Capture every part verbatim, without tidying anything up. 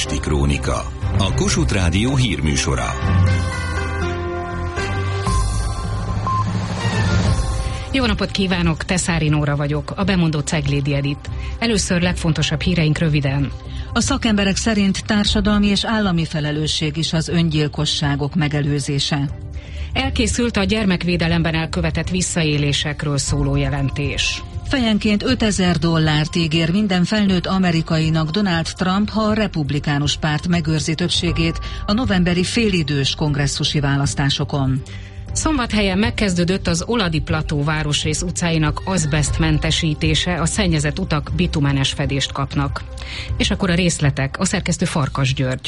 Pesti Krónika, a Kossuth Rádió hírműsora. Jó napot kívánok, Teszári Nóra vagyok, a bemondó Ceglédi Edit. Először legfontosabb híreink röviden. A szakemberek szerint társadalmi és állami felelősség is az öngyilkosságok megelőzése. Elkészült a gyermekvédelemben elkövetett visszaélésekről szóló jelentés. Fejenként ötezer dollárt ígér minden felnőtt amerikainak Donald Trump, ha a republikánus párt megőrzi többségét a novemberi félidős kongresszusi választásokon. Szombathelyen megkezdődött az Oladi Plató városrész utcáinak azbesztmentesítése, a szennyezett utak bitumenes fedést kapnak. És akkor a részletek, a szerkesztő Farkas György.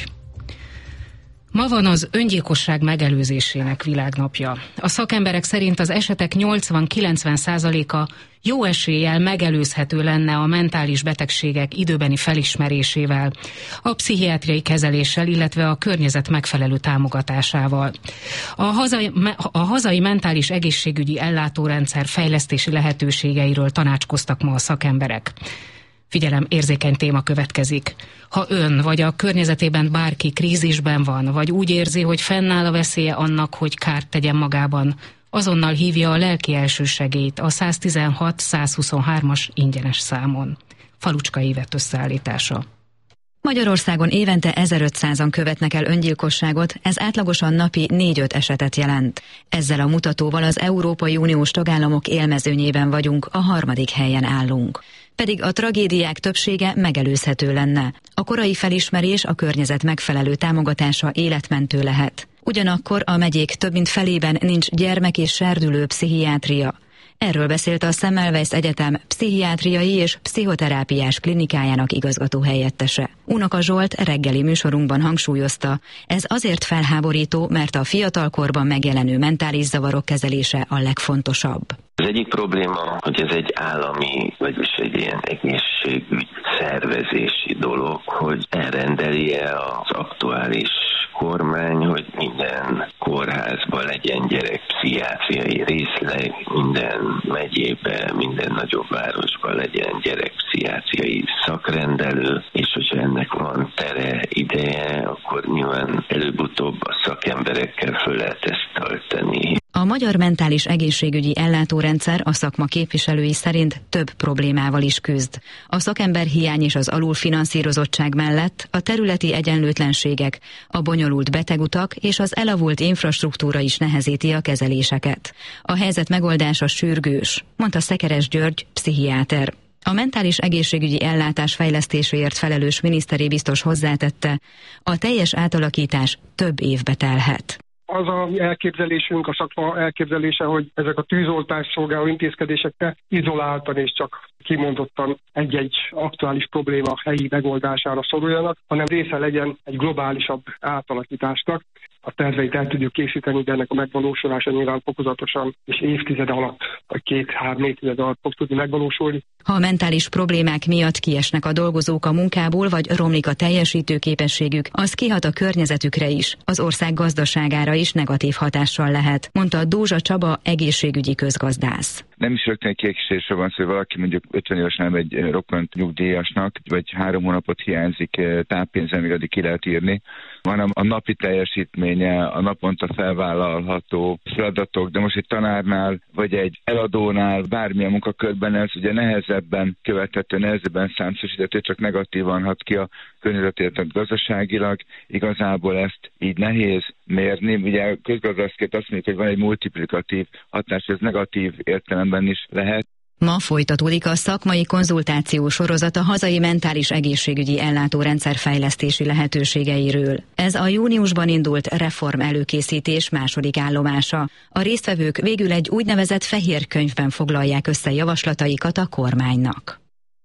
Ma van az öngyilkosság megelőzésének világnapja. A szakemberek szerint az esetek nyolcvan-kilencven százaléka jó eséllyel megelőzhető lenne a mentális betegségek időbeni felismerésével, a pszichiátriai kezeléssel, illetve a környezet megfelelő támogatásával. A hazai, a hazai mentális egészségügyi ellátórendszer fejlesztési lehetőségeiről tanácskoztak ma a szakemberek. Figyelem, érzékeny téma következik. Ha ön vagy a környezetében bárki krízisben van, vagy úgy érzi, hogy fennáll a veszélye annak, hogy kárt tegyen magában, azonnal hívja a lelki elsősegélyt a száz tizenhat száz huszonhármas ingyenes számon. Falucska Ivett összeállítása. Magyarországon évente ezerötszázan követnek el öngyilkosságot, ez átlagosan napi négy-öt esetet jelent. Ezzel a mutatóval az Európai Uniós tagállamok élmezőnyében vagyunk, a harmadik helyen állunk. Pedig a tragédiák többsége megelőzhető lenne. A korai felismerés, a környezet megfelelő támogatása életmentő lehet. Ugyanakkor a megyék több mint felében nincs gyermek- és serdülő pszichiátria. Erről beszélt a Semmelweis Egyetem pszichiátriai és pszichoterápiás klinikájának igazgató helyettese. Unoka Zsolt reggeli műsorunkban hangsúlyozta, ez azért felháborító, mert a fiatalkorban megjelenő mentális zavarok kezelése a legfontosabb. Az egyik probléma, hogy ez egy állami, vagyis egy ilyen egészségügy szervezési dolog, hogy elrendeli-e az aktuális kormány, hogy minden kórházban legyen gyerekpszichiátriai részleg, minden megyében, minden nagyobb városban legyen gyerekpszichiátriai szakrendelő, és hogyha ennek van tere, ideje, akkor nyilván előbb-utóbb a szakemberekkel föl lehet ezt tölteni. A magyar mentális egészségügyi ellátórendszer a szakma képviselői szerint több problémával is küzd. A szakemberhiány és az alulfinanszírozottság mellett a területi egyenlőtlenségek, a bonyolult betegutak és az elavult infrastruktúra is nehezíti a kezeléseket. A helyzet megoldása sürgős, mondta Szekeres György, pszichiáter. A mentális egészségügyi ellátás fejlesztéséért felelős miniszteri biztos hozzátette, a teljes átalakítás több évbe telhet. Az a elképzelésünk, a szakma elképzelése, hogy ezek a tűzoltás szolgáló intézkedések ne izoláltan és csak kimondottan egy-egy aktuális probléma helyi megoldására szoruljanak, hanem része legyen egy globálisabb átalakításnak. A terveit el tudjuk készíteni, de ennek a megvalósulása nyilván fokozatosan és évtized alatt, vagy két-három évtized alatt fog tudni megvalósulni. Ha a mentális problémák miatt kiesnek a dolgozók a munkából, vagy romlik a teljesítőképességük, az kihat a környezetükre is, az ország gazdaságára is negatív hatással lehet, mondta Dózsa Csaba, egészségügyi közgazdász. Nem is rögtön egy kiegészítésre van szó, hogy valaki mondjuk ötven évesen egy rokkant nyugdíjasnak, vagy három hónapot hiányzik táppénzen, még addig ki lehet írni, hanem a napi teljesítménye, a naponta felvállalható feladatok, de most egy tanárnál, vagy egy eladónál, bármilyen munkakörben ez ugye nehezebben követhető, nehezebben számszerűsíthető, csak negatívan hat ki a környezetért gazdaságilag. Igazából ezt így nehéz mérni. Ugye közgazdászként azt mondjuk, hogy van egy multiplikatív hatás, ez negatív értelemben is lehet. Ma folytatódik a szakmai konzultáció sorozat a hazai mentális egészségügyi ellátórendszer fejlesztési lehetőségeiről. Ez a júniusban indult reform előkészítés második állomása. A résztvevők végül egy úgynevezett fehér könyvben foglalják össze javaslataikat a kormánynak.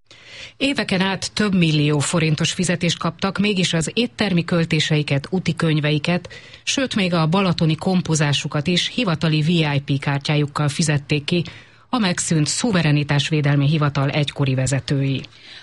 Éveken át több millió forintos fizetést kaptak, mégis az éttermi költéseiket, úti könyveiket, sőt még a balatoni kompozásukat is hivatali vé i pé kártyájukkal fizették ki a megszűnt Szuverenitásvédelmi Hivatal egykori vezetői.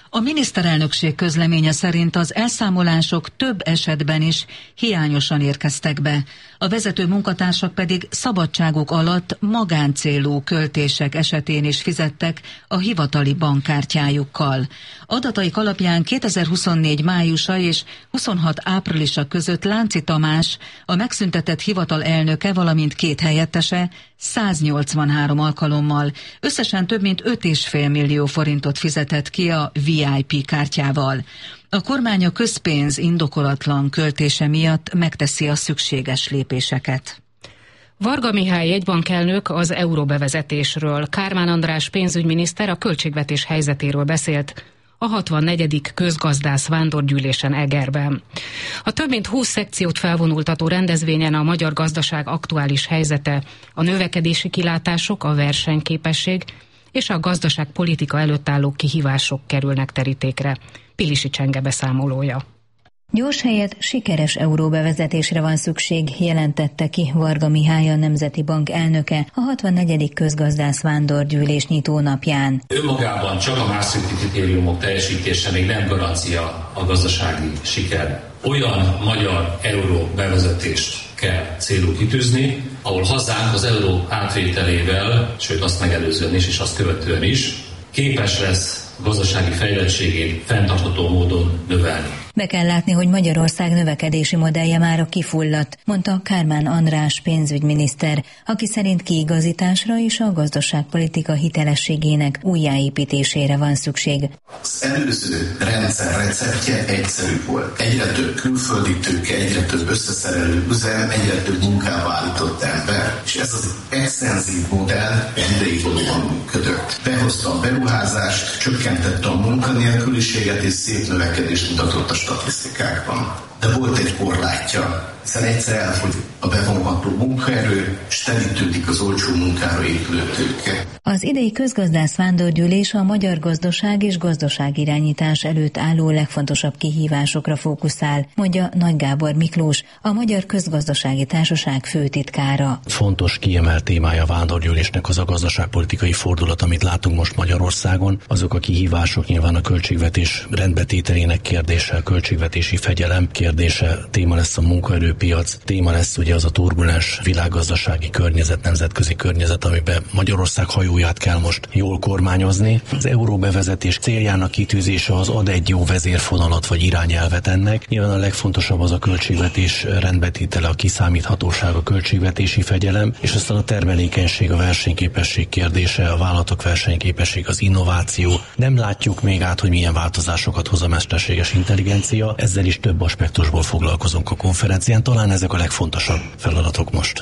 A miniszterelnökség közleménye szerint az elszámolások több esetben is hiányosan érkeztek be. A vezető munkatársak pedig szabadságuk alatt magáncélú költések esetén is fizettek a hivatali bankkártyájukkal. Adataik alapján kétezer-huszonnégy májusa és huszonhat áprilisa között Lánci Tamás, a megszüntetett hivatal elnöke, valamint két helyettese száznyolcvanhárom alkalommal összesen több mint öt egész öt millió forintot fizetett ki a vé i pé kártyával. A kormány a közpénz indokolatlan költése miatt megteszi a szükséges lépéseket. Varga Mihály jegybankelnök az euróbevezetésről, Kármán András pénzügyminiszter a költségvetés helyzetéről beszélt a hatvannegyedik közgazdász vándorgyűlésen Egerben. A több mint húsz szekciót felvonultató rendezvényen a magyar gazdaság aktuális helyzete, a növekedési kilátások, a versenyképesség és a gazdaságpolitika előtt álló kihívások kerülnek terítékre. Pilisi Csenge beszámolója. Gyors helyett sikeres euróbevezetésre van szükség, jelentette ki Varga Mihály, a Nemzeti Bank elnöke a hatvannegyedik közgazdász vándorgyűlés nyitó napján. Önmagában csak a Maastrichti kritériumok teljesítése még nem garancia a gazdasági siker. Olyan magyar euró bevezetést kell célul kitűzni, ahol hazánk az euró átvételével, sőt azt megelőzően is, és azt követően is képes lesz gazdasági fejlettségét fenntartható módon növelni. Be kell látni, hogy Magyarország növekedési modellje mára kifulladt, mondta Kármán András pénzügyminiszter, aki szerint kiigazításra és a gazdaságpolitika hitelességének újjáépítésére van szükség. Az előző rendszer receptje egyszerű volt. Egyre több külföldi tőke, egyre több összeszerelő üzem, egyre több munkába állított ember, és ez az extenzív modell ideig valóban működött. Behozta a beruházást, csökkentette a munkanélküliséget és szép növekedést mutatott a statisztikákban. De volt egy korlátja, hiszen egyszer elfogy a bevonható munkaerő, és telítődik az olcsó munkára épülő tőke. Az idei közgazdász vándorgyűlés a magyar gazdaság és gazdaságirányítás előtt álló legfontosabb kihívásokra fókuszál, mondja Nagy Gábor Miklós, a Magyar Közgazdasági Társaság főtitkára. Fontos kiemelt témája a vándorgyűlésnek az a gazdaságpolitikai fordulat, amit látunk most Magyarországon. Azok a kihívások nyilván a költségvetés rendbetételének kérdése, a költségvetési fegyelem kérdése, téma lesz a munkaerőpiac, téma lesz ugye az a turbulens világgazdasági környezet, nemzetközi környezet, amiben Magyarország hajóját kell most jól kormányozni. Az euróbevezetés céljának kitűzése az ad egy jó vezérfonalat vagy irányelvet ennek. Nyilván a legfontosabb az a költségvetés rendbetétele, a kiszámíthatóság, a költségvetési fegyelem, és aztán a termelékenység, a versenyképesség kérdése, a vállalatok versenyképesség, az innováció. Nem látjuk még át, hogy milyen változásokat hoz a mesterséges intelligencia. Ezzel is több aspektusból foglalkozunk a konferencián. Talán ezek a legfontosabb feladatok most.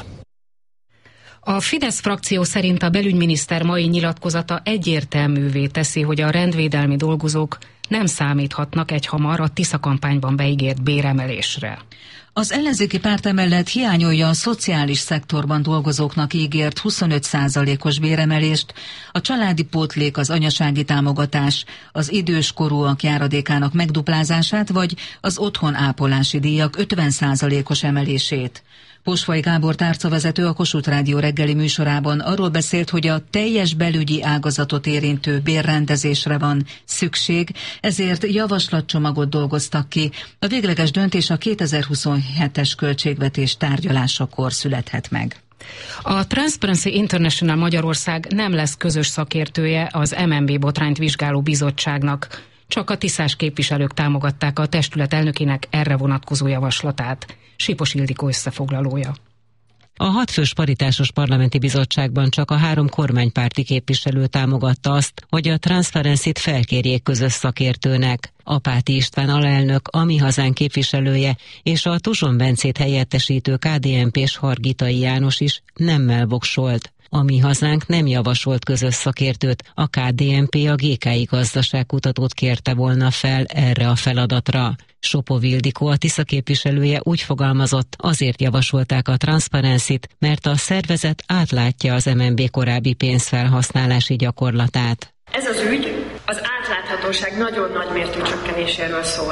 A Fidesz frakció szerint a belügyminiszter mai nyilatkozata egyértelművé teszi, hogy a rendvédelmi dolgozók nem számíthatnak egyhamar a Tisza kampányban beígért béremelésre. Az ellenzéki párt emellett hiányolja a szociális szektorban dolgozóknak ígért huszonöt százalékos béremelést, a családi pótlék, az anyasági támogatás, az időskorúak járadékának megduplázását, vagy az otthonápolási díjak ötven százalékos emelését. Posvay Gábor tárcavezető a Kossuth Rádió reggeli műsorában arról beszélt, hogy a teljes belügyi ágazatot érintő bérrendezésre van szükség, ezért javaslatcsomagot dolgoztak ki. A végleges döntés a kétezer-huszonhetes költségvetés tárgyalásakor születhet meg. A Transparency International Magyarország nem lesz közös szakértője az em en bé botrányt vizsgáló bizottságnak. Csak a tiszás képviselők támogatták a testület elnökének erre vonatkozó javaslatát. Sipos Ildikó összefoglalója. A hatfős paritásos parlamenti bizottságban csak a három kormánypárti képviselő támogatta azt, hogy a Transparency-t felkérjék közös szakértőnek. Apáti István alelnök, a Mi Hazánk képviselője és a Tuzson Bencét helyettesítő ká dé en pés Hargitai János is nemmel voksolt. A Mi Hazánk nem javasolt közös szakértőt, a ká dé en pé a gé ká i gazdaságkutatót kérte volna fel erre a feladatra. Sopov Ildikó, a Tisza képviselője úgy fogalmazott, azért javasolták a Transparency-t, mert a szervezet átlátja az em en bé korábbi pénzfelhasználási gyakorlatát. Ez az ügy az átláthatóság nagyon nagy mértű csökkenéséről szól.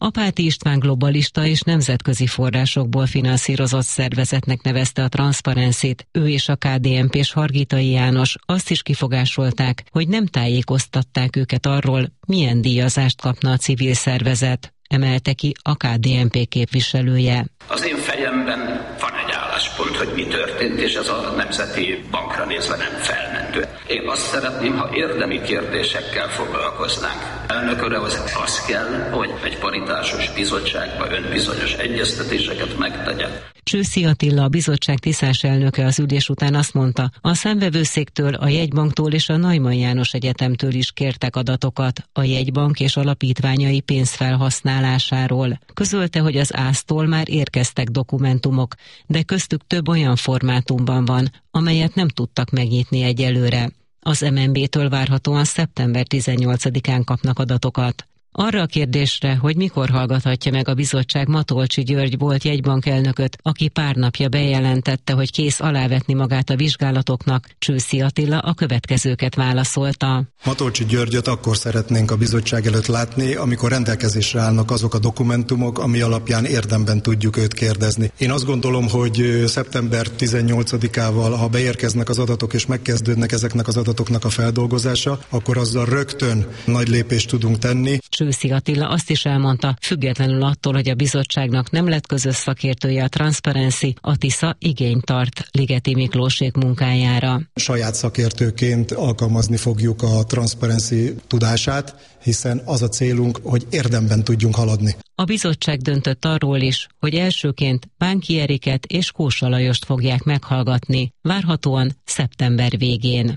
Apáti István globalista és nemzetközi forrásokból finanszírozott szervezetnek nevezte a Transparencyt. Ő és a ká dé en pés Hargitai János azt is kifogásolták, hogy nem tájékoztatták őket arról, milyen díjazást kapna a civil szervezet, emelte ki a ká dé en pé képviselője. Az én fejemben van egy álláspont, hogy mi történt, és ez a Nemzeti Bankra nézve nem felmentő. Én azt szeretném, ha érdemi kérdésekkel foglalkoznánk. Elnököre az, az kell, hogy egy paritásos bizottságban ön bizonyos egyeztetéseket megtegyen. Csőszi Attila, a bizottság tisztás elnöke az ülés után azt mondta, a Számvevőszéktől, a Jegybanktól és a Neumann János Egyetemtől is kértek adatokat a jegybank és alapítványai pénzfelhasználásáról. Közölte, hogy az ÁSZ-tól már érkeztek dokumentumok, de köztük több olyan formátumban van, amelyet nem tudtak megnyitni egyelőre. Az em en bé-től várhatóan szeptember tizennyolcadikán kapnak adatokat. Arra a kérdésre, hogy mikor hallgathatja meg a bizottság Matolcsy György volt jegybank elnököt, aki pár napja bejelentette, hogy kész alávetni magát a vizsgálatoknak, Csőszi Attila a következőket válaszolta. Matolcsy Györgyöt akkor szeretnénk a bizottság előtt látni, amikor rendelkezésre állnak azok a dokumentumok, ami alapján érdemben tudjuk őt kérdezni. Én azt gondolom, hogy szeptember tizennyolcadikával, ha beérkeznek az adatok és megkezdődnek ezeknek az adatoknak a feldolgozása, akkor azzal rögtön nagy lépést tudunk tenni. Csőszi Attila azt is elmondta, függetlenül attól, hogy a bizottságnak nem lett közös szakértője a Transparency, a TISZA igényt tart Ligeti Miklósék munkájára. Saját szakértőként alkalmazni fogjuk a Transparency tudását, hiszen az a célunk, hogy érdemben tudjunk haladni. A bizottság döntött arról is, hogy elsőként Bánki Eriket és Kósa Lajost fogják meghallgatni, várhatóan szeptember végén.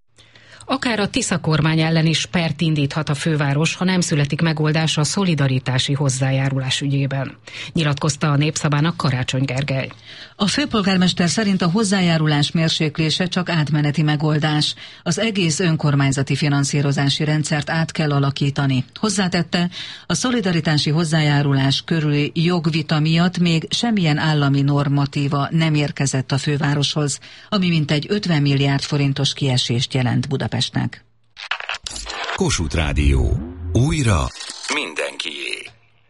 Akár a Tisza kormány ellen is pert indíthat a főváros, ha nem születik megoldás a szolidaritási hozzájárulás ügyében. Nyilatkozta a Népszabának Karácsony Gergely. A főpolgármester szerint a hozzájárulás mérséklése csak átmeneti megoldás. Az egész önkormányzati finanszírozási rendszert át kell alakítani. Hozzátette, a szolidaritási hozzájárulás körüli jogvita miatt még semmilyen állami normatíva nem érkezett a fővároshoz, ami mintegy ötven milliárd forintos kiesést jelent Budapest. Kossuth Rádió. Újra mindenkié.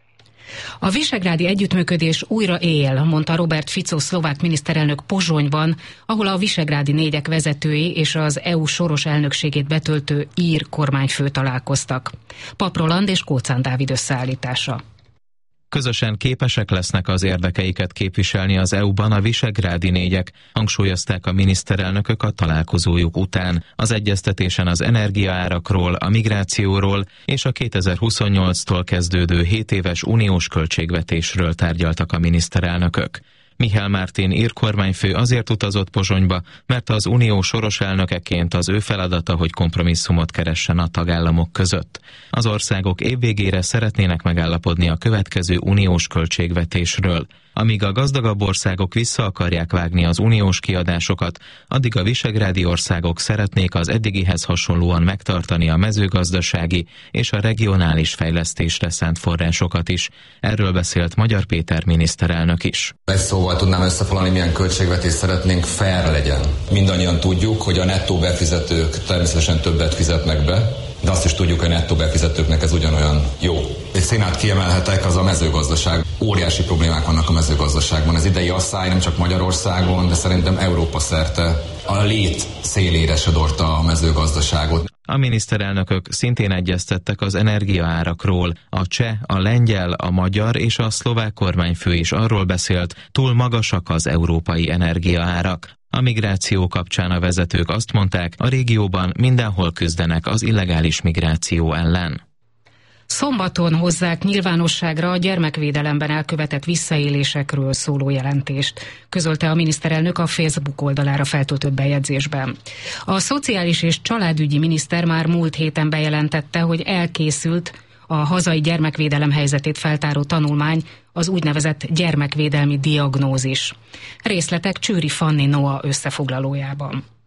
A visegrádi együttműködés újra él, mondta Robert Fico szlovák miniszterelnök Pozsonyban, ahol a visegrádi négyek vezetői és az é u soros elnökségét betöltő ír kormányfő találkoztak. Pap Roland és Kóczán Dávid összeállítása. Közösen képesek lesznek az érdekeiket képviselni az é u-ban a visegrádi négyek, hangsúlyozták a miniszterelnökök a találkozójuk után. Az egyeztetésen az energiaárakról, a migrációról és a kétezer-huszonnyolctól kezdődő hét éves uniós költségvetésről tárgyaltak a miniszterelnökök. Michel Martin ír kormányfő azért utazott Pozsonyba, mert az unió soros elnökeként az ő feladata, hogy kompromisszumot keressen a tagállamok között. Az országok évvégére szeretnének megállapodni a következő uniós költségvetésről. Amíg a gazdagabb országok vissza akarják vágni az uniós kiadásokat, addig a visegrádi országok szeretnék az eddigihez hasonlóan megtartani a mezőgazdasági és a regionális fejlesztésre szánt forrásokat is. Erről beszélt Magyar Péter miniszterelnök is. Egy szóval tudnám összefoglalni, milyen költségvetést szeretnénk, fair legyen. Mindannyian tudjuk, hogy a nettó befizetők természetesen többet fizetnek be, de azt is tudjuk, hogy a nettó befizetőknek ez ugyanolyan jó. Egy színát kiemelhetek, az a mezőgazdaság. Óriási problémák vannak a mezőgazdaságban. Az idei asszály nem csak Magyarországon, de szerintem Európa szerte a lét szélére sodorta a mezőgazdaságot. A miniszterelnökök szintén egyeztettek az energiaárakról. A cseh, a lengyel, a magyar és a szlovák kormányfő is arról beszélt, túl magasak az európai energiaárak. A migráció kapcsán a vezetők azt mondták, a régióban mindenhol küzdenek az illegális migráció ellen. Szombaton hozzák nyilvánosságra a gyermekvédelemben elkövetett visszaélésekről szóló jelentést, közölte a miniszterelnök a Facebook oldalára feltöltött bejegyzésben. A szociális és családügyi miniszter már múlt héten bejelentette, hogy elkészült a hazai gyermekvédelem helyzetét feltáró tanulmány, az úgynevezett gyermekvédelmi diagnózis. Részletek Csőri Fanni Noa összefoglalójában.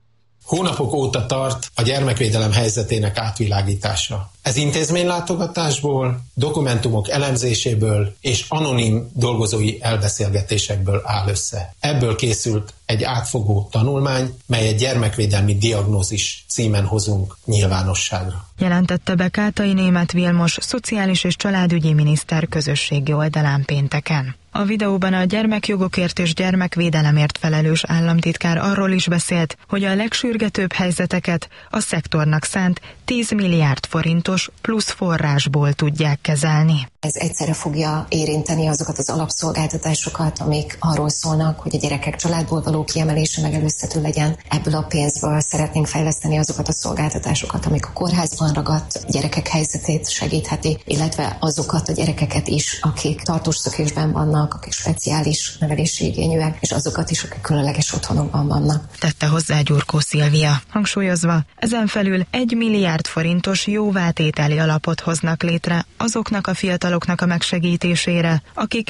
Hónapok óta tart a gyermekvédelem helyzetének átvilágítása. Ez intézménylátogatásból, dokumentumok elemzéséből és anonim dolgozói elbeszélgetésekből áll össze. Ebből készült egy átfogó tanulmány, mely egy gyermekvédelmi diagnózis címen hozunk nyilvánosságra. Jelentette be Kátai Németh Vilmos, szociális és családügyi miniszter közösségi oldalán pénteken. A videóban a gyermekjogokért és gyermekvédelemért felelős államtitkár arról is beszélt, hogy a legsürgetőbb helyzeteket a szektornak szánt tíz milliárd forintos plusz forrásból tudják kezelni. Ez egyszerre fogja érinteni azokat az alapszolgáltatásokat, amik arról szólnak, hogy a gyerekek családból való kiemelése megelőzhető legyen. Ebből a pénzből szeretnénk fejleszteni azokat a szolgáltatásokat, amik a kórházban ragadt gyerekek helyzetét segítheti, illetve azokat a gyerekeket is, akik tartós szökésben vannak, akik speciális nevelési igényűek, és azokat is, akik különleges otthonokban vannak. Tette hozzá Gyurkó Szilvia, hangsúlyozva, ezen felül egy milliárd forintos jóvátételi alapot hoznak létre azoknak a fiataloknak a megsegítésére, akik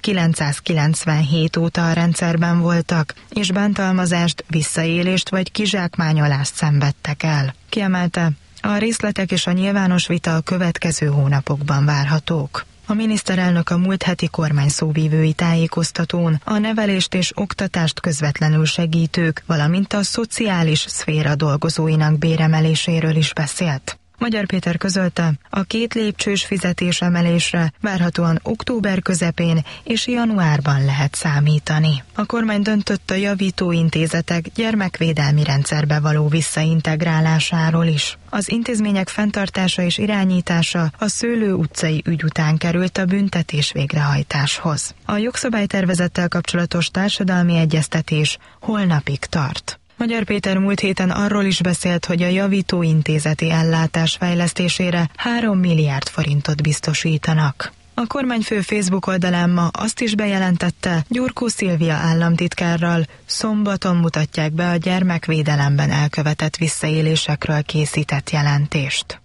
ezerkilencszázkilencvenhét óta a rendszerben voltak, és bántalmazást, visszaélést vagy kizsákmányolást szenvedtek el. Kiemelte, a részletek és a nyilvános vita a következő hónapokban várhatók. A miniszterelnök a múlt heti kormány szóvívői tájékoztatón a nevelést és oktatást közvetlenül segítők, valamint a szociális szféra dolgozóinak béremeléséről is beszélt. Magyar Péter közölte, a két lépcsős fizetésemelésre várhatóan október közepén és januárban lehet számítani. A kormány döntött a javítóintézetek gyermekvédelmi rendszerbe való visszaintegrálásáról is. Az intézmények fenntartása és irányítása a Szőlő utcai ügy után került a büntetés végrehajtáshoz. A jogszabálytervezettel kapcsolatos társadalmi egyeztetés holnapig tart. Magyar Péter múlt héten arról is beszélt, hogy a javítóintézeti ellátás fejlesztésére három milliárd forintot biztosítanak. A kormányfő Facebook oldalán ma azt is bejelentette, Gyurkó Szilvia államtitkárral szombaton mutatják be a gyermekvédelemben elkövetett visszaélésekről készített jelentést.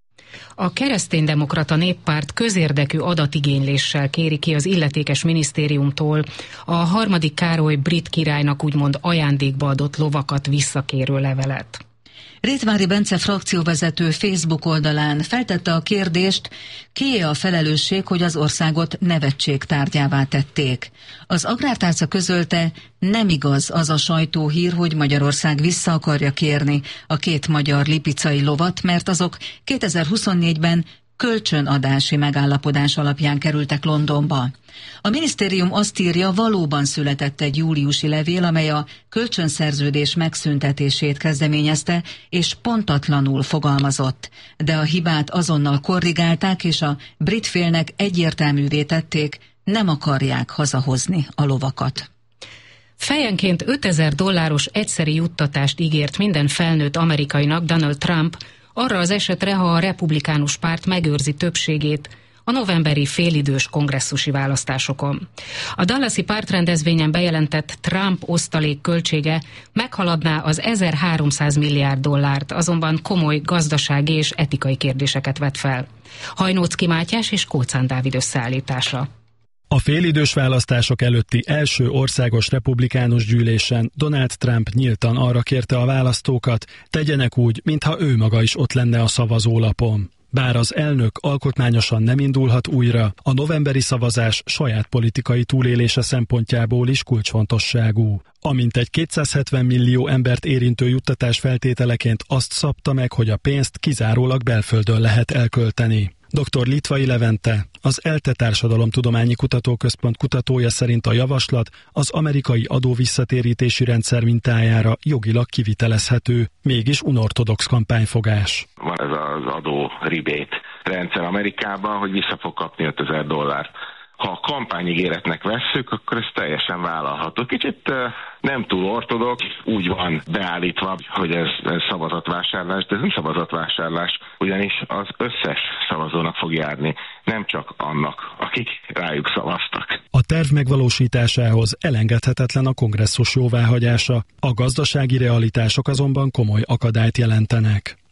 A Kereszténydemokrata Néppárt közérdekű adatigényléssel kéri ki az illetékes minisztériumtól a harmadik Károly brit királynak úgymond ajándékba adott lovakat visszakérő levelet. Rétvári Bence frakcióvezető Facebook oldalán feltette a kérdést, kié a felelősség, hogy az országot nevetség tárgyává tették. Az Agrártárca közölte, nem igaz az a sajtóhír, hogy Magyarország vissza akarja kérni a két magyar lipicai lovat, mert azok kétezer-huszonnégyben kölcsönadási megállapodás alapján kerültek Londonba. A minisztérium azt írja, valóban született egy júliusi levél, amely a kölcsönszerződés megszüntetését kezdeményezte, és pontatlanul fogalmazott. De a hibát azonnal korrigálták, és a brit félnek egyértelművé tették, nem akarják hazahozni a lovakat. Fejenként ötezer dolláros egyszeri juttatást ígért minden felnőtt amerikainak Donald Trump, arra az esetre, ha a republikánus párt megőrzi többségét a novemberi félidős kongresszusi választásokon. A Dallasi pártrendezvényen bejelentett Trump osztalék költsége meghaladná az ezerháromszáz milliárd dollárt, azonban komoly gazdasági és etikai kérdéseket vet fel. Hajnóczky Mátyás és Kóczán Dávid összeállítása. A félidős választások előtti első országos republikánus gyűlésen Donald Trump nyíltan arra kérte a választókat, tegyenek úgy, mintha ő maga is ott lenne a szavazólapon. Bár az elnök alkotmányosan nem indulhat újra, a novemberi szavazás saját politikai túlélése szempontjából is kulcsfontosságú. Amint egy kétszázhetven millió embert érintő juttatás feltételeként azt szabta meg, hogy a pénzt kizárólag belföldön lehet elkölteni. doktor Litvai Levente, az ELTE Társadalomtudományi Kutatóközpont kutatója szerint a javaslat az amerikai adóvisszatérítési rendszer mintájára jogilag kivitelezhető, mégis unortodox kampányfogás. Van ez az adó rebate rendszer Amerikában, hogy vissza fog kapni ötezer dollárt. Ha a kampányigéretnek vesszük, akkor ez teljesen vállalható. Kicsit uh, nem túl ortodox, úgy van beállítva, hogy ez, ez szavazatvásárlás, de ez nem szavazatvásárlás, ugyanis az összes szavazónak fog járni, nem csak annak, akik rájuk szavaztak. A terv megvalósításához elengedhetetlen a kongresszus jóváhagyása, a gazdasági realitások azonban komoly akadályt jelentenek.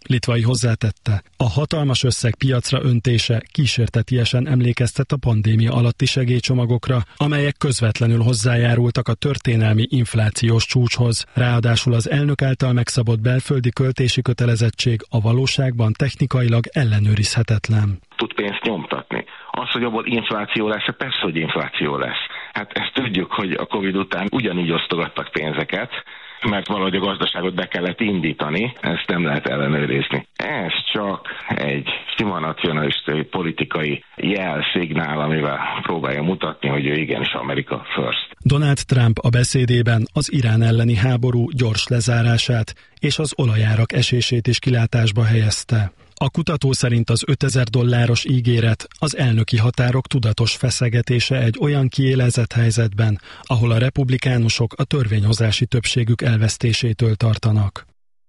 Litvai hozzátette, a hatalmas összeg piacra öntése kísértetiesen emlékeztet a pandémia alatti segélycsomagokra, amelyek közvetlenül hozzájárultak a történelmi inflációs csúcshoz. Ráadásul az elnök által megszabott belföldi költési kötelezettség a valóságban technikailag ellenőrizhetetlen. Tud pénzt nyomtatni. Az, hogy abból infláció lesz, persze, hogy infláció lesz. Hát ezt tudjuk, hogy a Covid után ugyanígy osztogattak pénzeket, mert valahogy a gazdaságot be kellett indítani, ezt nem lehet ellenőrizni. Ez csak egy sima nacionalisztai politikai jelszignál, amivel próbálja mutatni, hogy ő igenis America first. Donald Trump a beszédében az Irán elleni háború gyors lezárását és az olajárak esését is kilátásba helyezte. A kutató szerint az ötezer dolláros ígéret az elnöki határok tudatos feszegetése egy olyan kiélezett helyzetben, ahol a republikánusok a törvényhozási többségük elvesztésétől tartanak.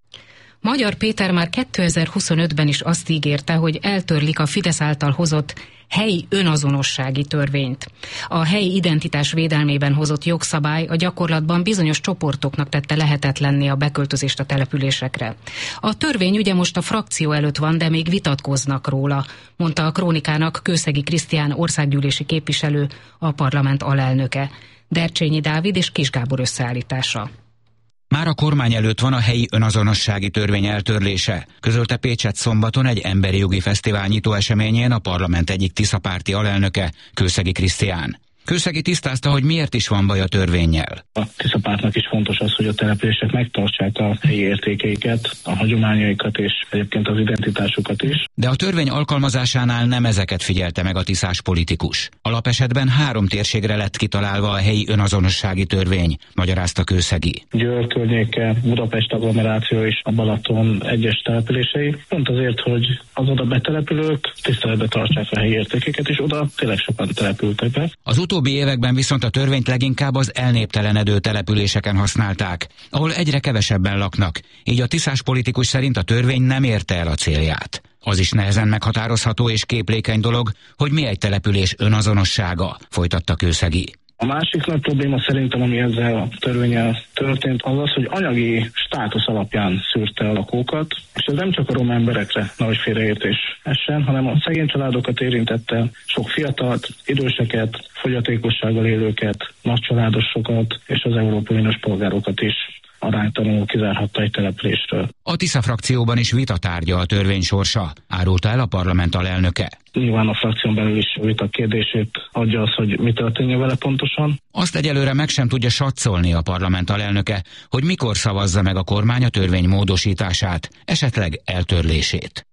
Magyar Péter már kétezer-huszonötben is azt ígérte, hogy eltörlik a Fidesz által hozott helyi önazonossági törvényt. A helyi identitás védelmében hozott jogszabály a gyakorlatban bizonyos csoportoknak tette lehetetlenné a beköltözést a településekre. A törvény ugye most a frakció előtt van, de még vitatkoznak róla, mondta a Krónikának Kőszegi Krisztián országgyűlési képviselő, a parlament alelnöke. Dercsényi Dávid és Kis Gábor összeállítása. Már a kormány előtt van a helyi önazonossági törvény eltörlése, közölte Pécsett szombaton egy emberi jogi fesztivál nyitó eseményén a parlament egyik tiszapárti alelnöke, Kőszegi Krisztián. Kőszegi tisztázta, hogy miért is van baj a törvénnyel. A tiszapártnak is fontos az, hogy a települések megtartsák a helyi értékeiket, a hagyományaikat és egyébként az identitásukat is. De a törvény alkalmazásánál nem ezeket figyelte meg a tiszás politikus. Alapesetben három térségre lett kitalálva a helyi önazonossági törvény, magyarázta Kőszegi. Győr környéke, Budapest agglomeráció és a Balaton egyes települései. Pont azért, hogy az oda betelepülők tiszteletbe tartsák a helyi értékeket, és oda tényleg sokan települtek be. Az utóbbi években viszont a törvényt leginkább az elnéptelenedő településeken használták, ahol egyre kevesebben laknak, így a tiszás politikus szerint a törvény nem érte el a célját. Az is nehezen meghatározható és képlékeny dolog, hogy mi egy település önazonossága, folytatta Kőszegi. A másik nagy probléma szerintem, ami ezzel a törvénnyel történt, az az, hogy anyagi státusz alapján szűrte a lakókat, és ez nem csak a roma emberekre nagy félreértés essen, hanem a szegény családokat érintette, sok fiatalt, időseket, fogyatékossággal élőket, nagycsaládosokat és az európai uniós polgárokat is aránytalanul kizárhatta egy településről. A Tisza frakcióban is vita tárgya a törvény sorsa, árulta el a parlament alelnöke. Nyilván a frakción belül is vita kérdését adja az, hogy mi történjen vele pontosan. Azt egyelőre meg sem tudja satszolni a parlament alelnöke, hogy mikor szavazza meg a kormány a törvény módosítását, esetleg eltörlését.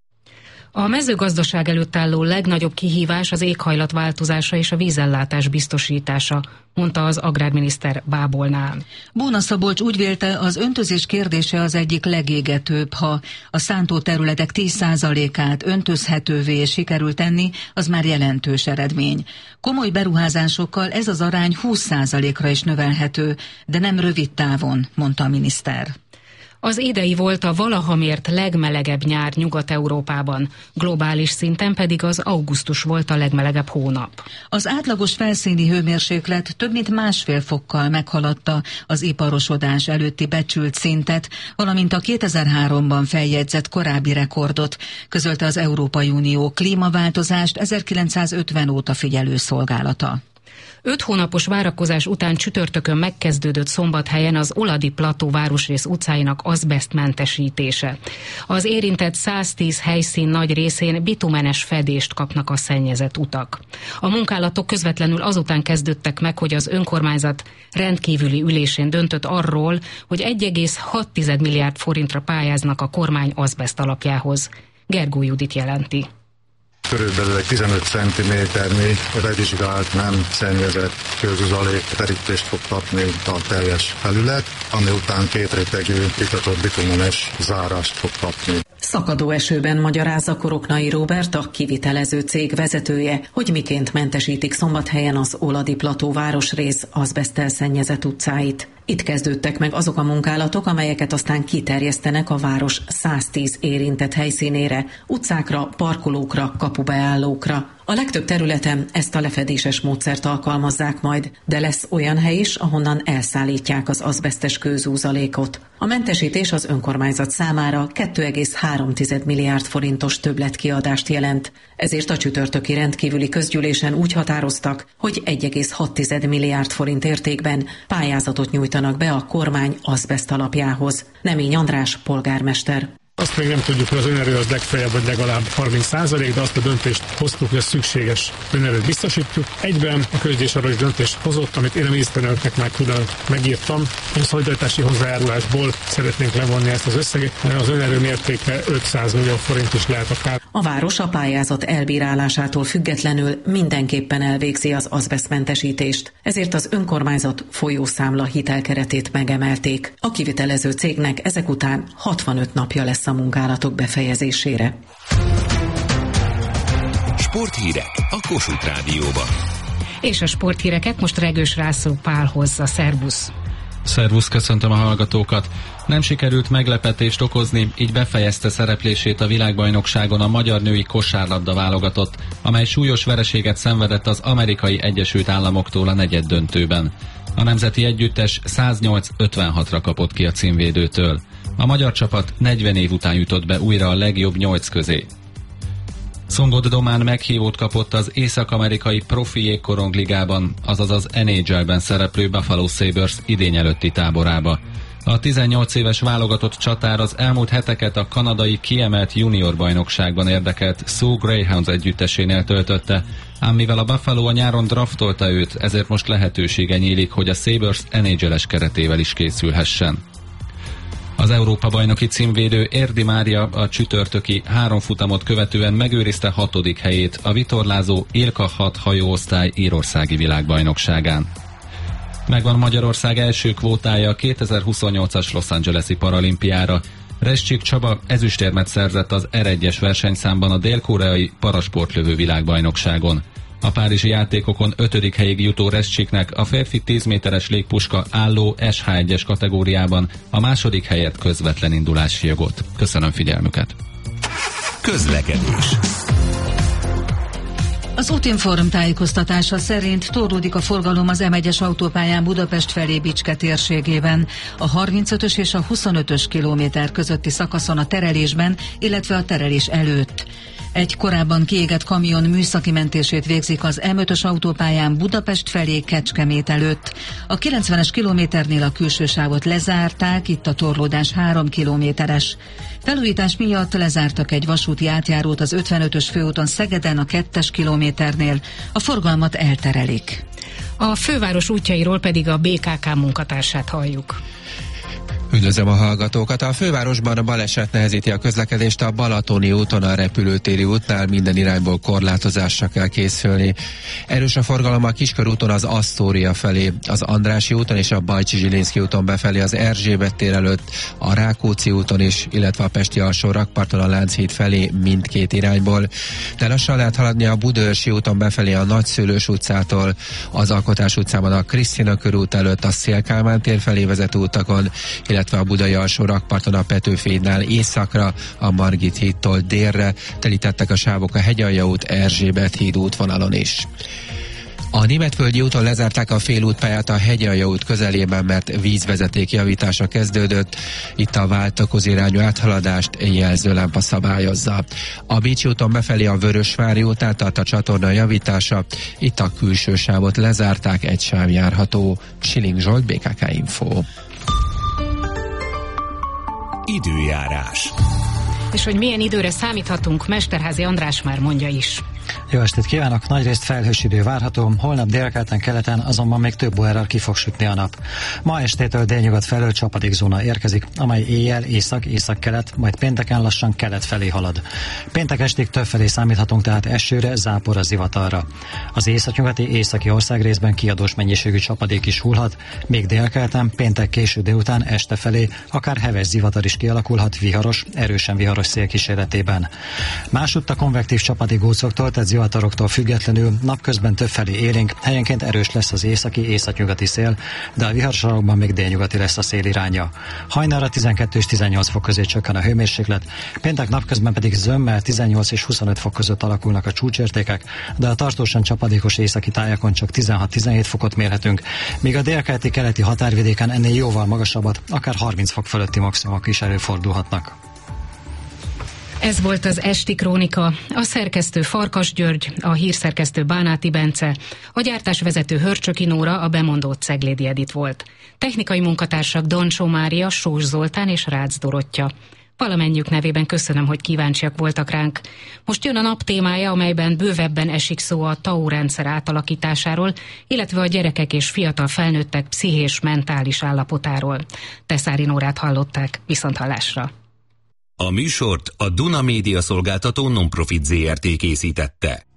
A mezőgazdaság előtt álló legnagyobb kihívás az éghajlatváltozása és a vízellátás biztosítása, mondta az agrárminiszter Bábolnál. Bóna Szabolcs úgy vélte, az öntözés kérdése az egyik legégetőbb, ha a szántóterületek tíz százalékát öntözhetővé sikerül tenni, az már jelentős eredmény. Komoly beruházásokkal ez az arány húsz százalékra is növelhető, de nem rövid távon, mondta a miniszter. Az idei volt a valaha mért legmelegebb nyár Nyugat-Európában, globális szinten pedig az augusztus volt a legmelegebb hónap. Az átlagos felszíni hőmérséklet több mint másfél fokkal meghaladta az iparosodás előtti becsült szintet, valamint a kétezer-háromban feljegyzett korábbi rekordot, közölte az Európai Unió klímaváltozást ezerkilencszázötven óta figyelő szolgálata. Öt hónapos várakozás után csütörtökön megkezdődött Szombathelyen az Oladi plató városrész utcáinak azbesztmentesítése. Az érintett száztíz helyszín nagy részén bitumenes fedést kapnak a szennyezett utak. A munkálatok közvetlenül azután kezdődtek meg, hogy az önkormányzat rendkívüli ülésén döntött arról, hogy egy egész hat milliárd forintra pályáznak a kormány azbeszt alapjához. Gergó Judit jelenti. Körülbelül egy tizenöt centiméternyi revizsgált, nem szennyezett kőzuzalék terítést fog kapni a teljes felület, ami után kétrétegű itatott bitumenes zárást fog kapni. Szakadó esőben magyarázza Koroknai Róbert, a kivitelező cég vezetője, hogy miként mentesítik Szombathelyen az Oladi plató városrész azbeszttel szennyezett utcáit. Itt kezdődtek meg azok a munkálatok, amelyeket aztán kiterjesztenek a város száztíz érintett helyszínére, utcákra, parkolókra, kapubeállókra. A legtöbb területen ezt a lefedéses módszert alkalmazzák majd, de lesz olyan hely is, ahonnan elszállítják az azbesztes kőzúzalékot. A mentesítés az önkormányzat számára két egész három milliárd forintos többletkiadást jelent. Ezért a csütörtöki rendkívüli közgyűlésen úgy határoztak, hogy egy egész hat milliárd forint értékben pályázatot nyújtanak be a kormány azbeszt alapjához. Nemény András polgármester. Azt még nem tudjuk, hogy az önerő az legfeljebb, vagy legalább harminc százalék, de azt a döntést hoztuk, hogy a szükséges önerőt biztosítjuk. Egyben a közgyűlés arra is döntést hozott, amit én a miniszterelnöknek már külön megírtam, hogy a szolidaritási hozzájárulásból szeretnénk levonni ezt az összeget. Az önerő mértéke ötszáz millió forint is lehet akár. A város a pályázat elbírálásától függetlenül mindenképpen elvégzi az azbesztmentesítést. Ezért az önkormányzat folyószámla hitelkeretét megemelték. A kivitelező cégnek ezek után hatvanöt napja lesz a munkálatok befejezésére. Sporthírek a Kossuth Rádióban. És a sporthíreket most Regős László Pál hozza. Szervusz! Szervusz, köszöntöm a hallgatókat! Nem sikerült meglepetést okozni, így befejezte szereplését a világbajnokságon a magyar női kosárlabda válogatott, amely súlyos vereséget szenvedett az Amerikai Egyesült Államoktól a negyeddöntőben. A nemzeti együttes száznyolc ötvenhatra kapott ki a címvédőtől. A magyar csapat negyven év után jutott be újra a legjobb nyolc közé. Szongod Domán meghívót kapott az észak-amerikai profi jégkorongligában, azaz az en há el-ben szereplő Buffalo Sabres idény előtti táborába. A tizennyolc éves válogatott csatár az elmúlt heteket a kanadai kiemelt junior bajnokságban érdekelt Sault Greyhounds együttesénél töltötte, ám mivel a Buffalo a nyáron draftolta őt, ezért most lehetősége nyílik, hogy a Sabres en há el-es keretével is készülhessen. Az Európa-bajnoki címvédő Érdi Mária a csütörtöki három futamot követően megőrizte hatodik helyét a vitorlázó Ilka hat hajóosztály írországi világbajnokságán. Megvan Magyarország első kvótája a kétezer-huszonnyolcas Los Angeles-i paralimpiára. Rescsik Csaba ezüstérmet szerzett az er egyes versenyszámban a dél-koreai parasportlövő világbajnokságon. A párizsi játékokon ötödik helyig jutó Reschiknek a férfi tíz méteres légpuska álló es há egyes kategóriában a második helyet közvetlen indulási jogot. Köszönöm figyelmüket! Közlekedés. Az Útinform tájékoztatása szerint torlódik a forgalom az em egyes autópályán Budapest felé Bicske térségében, a harmincötös és a huszonötös kilométer közötti szakaszon a terelésben, illetve a terelés előtt. Egy korábban kiégett kamion műszaki mentését végzik az em ötös autópályán Budapest felé Kecskemét előtt. A kilencvenes kilométernél a külső sávot lezárták, itt a torlódás három kilométeres. Felújítás miatt lezártak egy vasúti átjárót az ötvenötös főúton Szegeden a kettes kilométernél, a forgalmat elterelik. A főváros útjairól pedig a bé ká ká munkatársát halljuk. Üdvözlöm a hallgatókat! A fővárosban a baleset nehezíti a közlekedést a Balatoni úton, a repülőtéri útnál minden irányból korlátozásra kell készülni. Erős a forgalom a Kiskörúton az Asztória felé, az Andrássy úton és a Bajcsi-Zsilinszky úton befelé az Erzsébet tér előtt, a Rákóczi úton is, illetve a Pesti alsó rakparton a Lánchíd felé mindkét irányból. De lassan lehet haladni a Budaörsi úton befelé a Nagyszőlős utcától, az Alkotás utcában a Krisztina körút előtt a Széll-Kálmán tér felé vezető utakon, illetve a Budai alsó rakparton a Petőfi hídnál északra, a Margit hídtól délre telítettek a sávok a Hegyalja út, Erzsébet híd útvonalon is. A Németvölgyi úton lezárták a félútpályát a Hegyalja út közelében, mert vízvezeték javítása kezdődött. Itt a váltakozó irányú áthaladást jelzőlámpa szabályozza. A Bécsi úton befelé a Vörösvári útnál tart a csatorna javítása. Itt a külső sávot lezárták, egy sáv járható. Siling Zsolt, bé ká ká Info. Időjárás. És hogy milyen időre számíthatunk, Mesterházi András már mondja is. Jó estét kívánok! Nagyrészt felhős idő várható, holnap délkeleten keleten azonban még több órára ki fog sütni a nap. Ma estétől délnyugat felől csapadékzóna érkezik, amely éjjel észak-észak-kelet, majd pénteken lassan kelet felé halad. Péntek estig többfelé számíthatunk tehát esőre, záporra, zivatarra. Az északnyugati északi országrészben kiadós mennyiségű csapadék is hullhat, még délkeleten péntek késő délután este felé akár heves zivatar is kialakulhat viharos, erősen viharos szél kíséretében. Másutt a konvektív csapadék gócoktól felkeltett zivatoroktól függetlenül napközben többfelé élénk, helyenként erős lesz az északi északnyugati szél, de a viharsarokban még délnyugati lesz a széliránya. Hajnalra tizenkettő és tizennyolc fok közé csökken a hőmérséklet, péntek napközben pedig zömmel tizennyolc és huszonöt fok között alakulnak a csúcsértékek, de a tartósan csapadékos északi tájakon csak tizenhat-tizenhét fokot mérhetünk, míg a délkeleti keleti határvidéken ennél jóval magasabbat, akár harminc fok fölötti maximumok is előfordulhatnak. Ez volt az Esti Krónika. A szerkesztő Farkas György, a hírszerkesztő Bánáti Bence, a gyártásvezető Hörcsöki Nóra, a bemondott Ceglédi Edit volt. Technikai munkatársak Dancsó Mária, Sós Zoltán és Rácz Dorottya. Valamennyiük nevében köszönöm, hogy kíváncsiak voltak ránk. Most jön a nap témája, amelyben bővebben esik szó a té á u rendszer átalakításáról, illetve a gyerekek és fiatal felnőttek pszichés-mentális állapotáról. Teszári Nórát hallották, viszonthallásra. A műsort a Duna Média Szolgáltató Nonprofit Zé Er Té készítette.